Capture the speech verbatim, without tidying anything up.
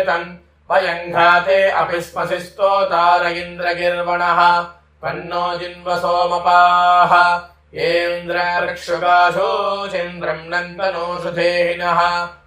वयम् घाते अपि स्मसि स्तोतार इन्द्रगिर्वणः पन्नो जिन्वसोमपाः येन्द्रार्क्षुकाशोचिन्द्रम् नन्दनोषधेहिनः